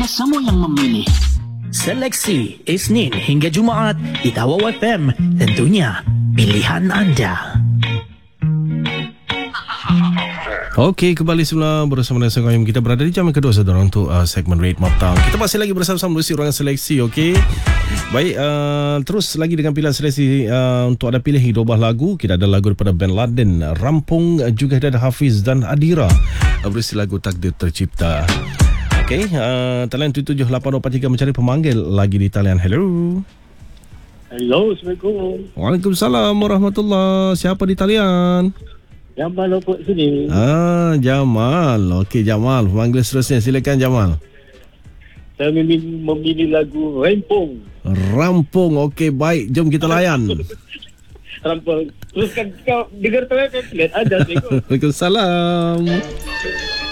Sama-sama yang memilih. Seleksi Isnin hingga Jumaat di Tawau FM. Tentunya pilihan anda. Okey, kembali semula bersama dengan kami. Kita berada di jam yang kedua saudara untuk segmen Red Maptang. Kita masih lagi bersama-sama bersama ruangan seleksi, okey. Baik, terus lagi dengan pilihan seleksi untuk ada pilih 12 lagu. Kita ada lagu daripada Ben Laden, Rampung, juga ada Hafiz dan Adira berisi lagu Takdir Tercipta. Okey, talian 778243 mencari pemanggil lagi di talian. Hello. Hello, Assalamualaikum. Waalaikumsalam warahmatullahi. Siapa di talian? Jamal Lopok sini. Jamal. Okey, Jamal. Pemanggil seterusnya. Silakan, Jamal. Saya memilih lagu Rampung. Rampung. Okey, baik. Jom kita layan. Rampung. Teruskan kau dengar tu kan? Lihat ada. Waalaikumsalam.